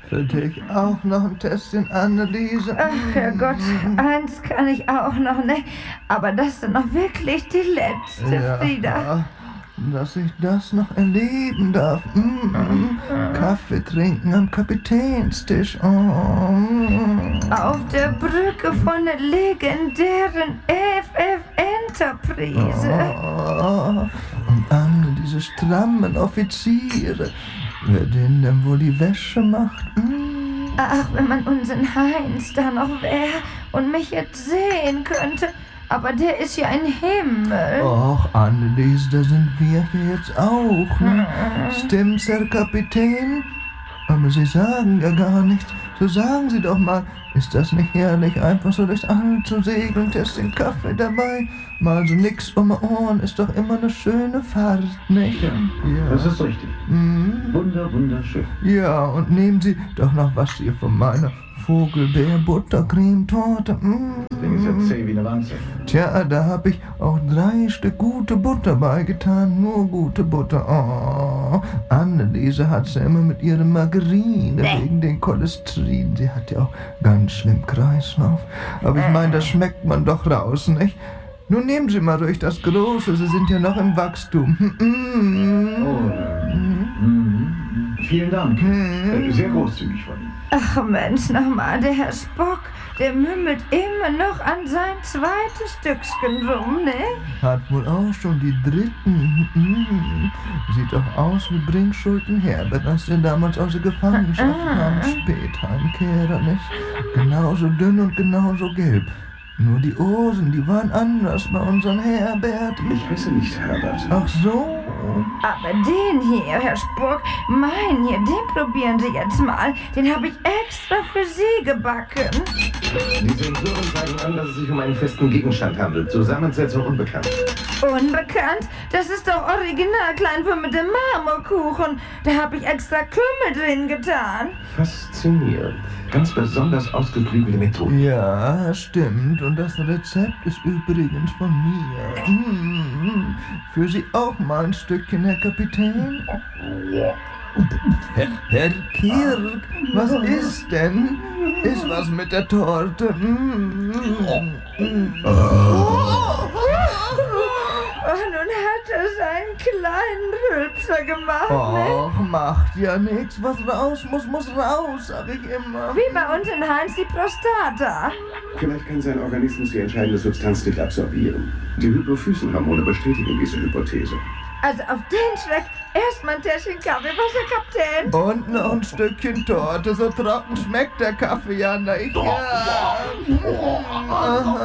Für dich auch noch ein Tässchen, Anneliese. Ach, Herrgott, eins kann ich auch noch, ne? Aber das ist noch wirklich die letzte, Ja, Frieda. dass ich das noch erleben darf. Kaffee trinken am Kapitänstisch. Auf der Brücke von der legendären FF Enterprise. Und Anne, diese strammen Offiziere. Wer denen denn wohl die Wäsche macht? Ach, wenn man unseren Heinz da noch wäre und mich jetzt sehen könnte. Aber der ist ja ein Himmel. Och, Anneliese, da sind wir hier jetzt auch, ne? Stimmt's, Herr Kapitän? Aber Sie sagen ja gar nichts. So sagen Sie doch mal, ist das nicht herrlich, einfach so durchs All zu segeln, Tässchen Kaffee dabei? Mal so nix um die Ohren, ist doch immer eine schöne Fahrt, nicht? Ja, das ist richtig. Wunderschön. Ja, und nehmen Sie doch noch was hier von meiner Vogelbeer-Buttercremetorte. Den ist ja zäh wie eine Wanze. Tja, da hab ich auch 3 Stück gute Butter beigetan. Nur gute Butter. Oh, Anneliese hat's ja immer mit ihrer Margarine wegen den Cholesterin. Sie hat ja auch ganz schlimm Kreislauf. Aber ich meine, das schmeckt man doch raus, nicht? Nun nehmen Sie mal ruhig das Große, Sie sind ja noch im Wachstum. Vielen Dank. Sehr großzügig von Ihnen. Ach Mensch, nochmal, der Herr Spock, der mümmelt immer noch an sein zweites Stückchen rum, ne? Hat wohl auch schon die dritten. Sieht doch aus wie Bringschulden Herbert, als der damals aus der Gefangenschaft kam. Spätheimkehrer, nicht? Genauso dünn und genauso gelb. Nur die Ohren, die waren anders bei unserem Herbert. Ich heiße nicht Herbert. Ach so. Aber den hier, Herr Spock, meinen hier, den probieren Sie jetzt mal. Den habe ich extra für Sie gebacken. Die Sensoren zeigen an, dass es sich um einen festen Gegenstand handelt. Zusammensetzung unbekannt. Unbekannt? Das ist doch original Kleinform mit dem Marmorkuchen. Da habe ich extra Kümmel drin getan. Faszinierend. Ganz besonders ausgeklügelte Methode. Ja, stimmt. Und das Rezept ist übrigens von mir. Für Sie auch mal ein Stückchen, Herr Kapitän? Herr Kirk, was ist denn? Ist was mit der Torte? Oh, nun hat er seinen kleinen Rülpser gemacht, ne? Och, macht ja nichts. Was raus muss, muss raus, sag ich immer. Wie bei uns in Heinz die Prostata. Vielleicht kann sein Organismus die entscheidende Substanz nicht absorbieren. Die Hypophysenhormone bestätigen diese Hypothese. Also auf den Schreck erstmal ein Täschchen Kaffee, was, Herr Kapitän? Und noch ein Stückchen Torte. So trocken schmeckt der Kaffee ja nicht. Ja. Aha.